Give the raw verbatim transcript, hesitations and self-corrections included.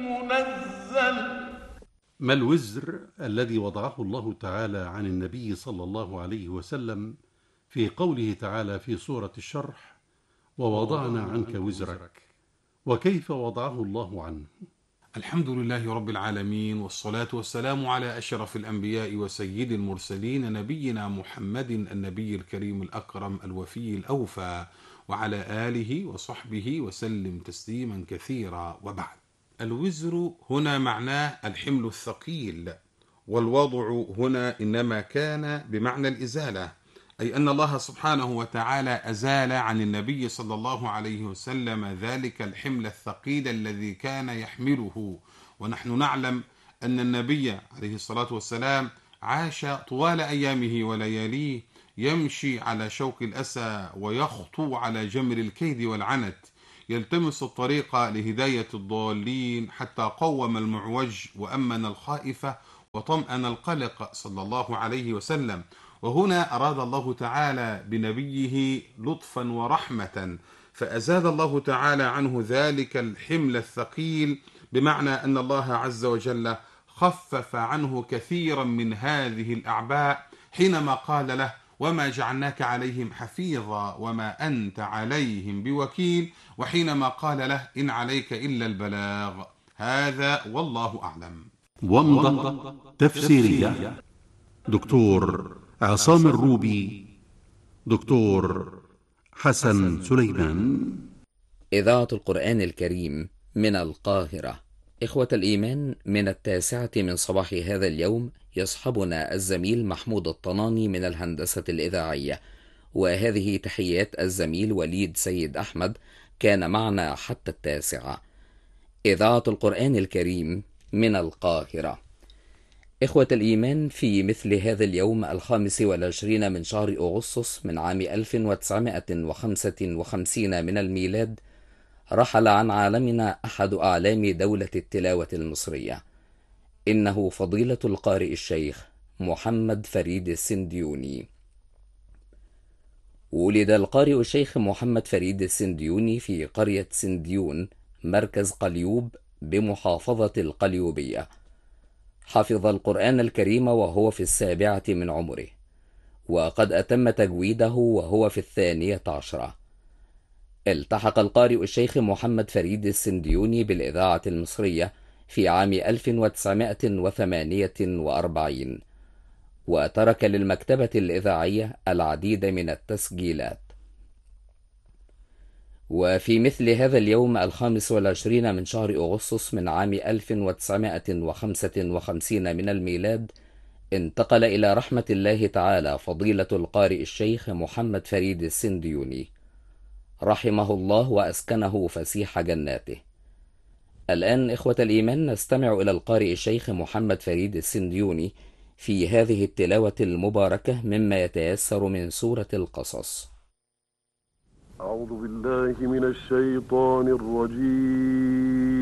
منزل. ما الوزر الذي وضعه الله تعالى عن النبي صلى الله عليه وسلم في قوله تعالى في سورة الشرح: ووضعنا عنك وزرك؟ وكيف وضعه الله عنه؟ الحمد لله رب العالمين، والصلاة والسلام على أشرف الأنبياء وسيد المرسلين، نبينا محمد النبي الكريم الأكرم الوفي الأوفى، وعلى آله وصحبه وسلم تسليما كثيرا. وبعد، الوزر هنا معناه الحمل الثقيل، والوضع هنا إنما كان بمعنى الإزالة، أي أن الله سبحانه وتعالى أزال عن النبي صلى الله عليه وسلم ذلك الحمل الثقيل الذي كان يحمله. ونحن نعلم أن النبي عليه الصلاة والسلام عاش طوال أيامه ولياليه يمشي على شوك الأسى ويخطو على جمر الكيد والعنت، يلتمس الطريق لهداية الضالين، حتى قوم المعوج وأمن الخائف وطمأن القلق صلى الله عليه وسلم. وهنا أراد الله تعالى بنبيه لطفا ورحمة، فأزال الله تعالى عنه ذلك الحمل الثقيل، بمعنى أن الله عز وجل خفف عنه كثيرا من هذه الأعباء حينما قال له: وما جعلناك عليهم حفيظا وما أنت عليهم بوكيل، وحينما قال له: إن عليك إلا البلاغ. هذا والله أعلم. ومضة تفسيرية دكتور عصام الروبي، دكتور حسن سليمان. إذاعة القرآن الكريم من القاهرة. إخوة الإيمان، من التاسعة من صباح هذا اليوم يصحبنا الزميل محمود الطناني من الهندسة الإذاعية، وهذه تحيات الزميل وليد سيد أحمد، كان معنا حتى التاسعة. إذاعة القرآن الكريم من القاهرة. إخوة الإيمان، في مثل هذا اليوم الخامس والعشرين من شهر أغسطس من عام ألف وتسعمائة وخمسة وخمسين من الميلاد، رحل عن عالمنا أحد أعلام دولة التلاوة المصرية، إنه فضيلة القارئ الشيخ محمد فريد السنديوني. ولد القارئ الشيخ محمد فريد السنديوني في قرية سنديون مركز قليوب بمحافظة القليوبية. حفظ القرآن الكريم وهو في السابعة من عمره، وقد أتم تجويده وهو في الثانية عشرة. التحق القارئ الشيخ محمد فريد السنديوني بالإذاعة المصرية في عام ألف وتسعمائة وثمانية وأربعين، وترك للمكتبة الإذاعية العديد من التسجيلات. وفي مثل هذا اليوم الخامس والعشرين من شهر أغسطس من عام ألف وتسعمائة وخمسة وخمسين من الميلاد، انتقل إلى رحمة الله تعالى فضيلة القارئ الشيخ محمد فريد السنديوني، رحمه الله وأسكنه فسيح جناته. الآن إخوة الإيمان نستمع إلى القارئ الشيخ محمد فريد السنديوني في هذه التلاوة المباركة مما يتيسر من سورة القصص. أعوذ بالله من الشيطان الرجيم.